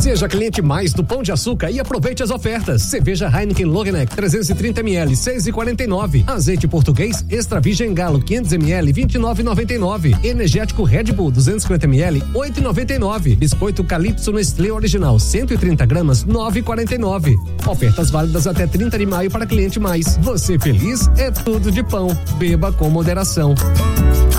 Seja cliente mais do Pão de Açúcar e aproveite as ofertas. Cerveja Heineken Logneck 330ml 6,49. Azeite português Extra Virgem Galo 500ml 29,99. Energético Red Bull 250ml 8,99. Biscoito Calypso Nestlé Original 130 gramas 9,49. Ofertas válidas até 30 de maio para cliente mais. Você feliz é tudo de pão. Beba com moderação.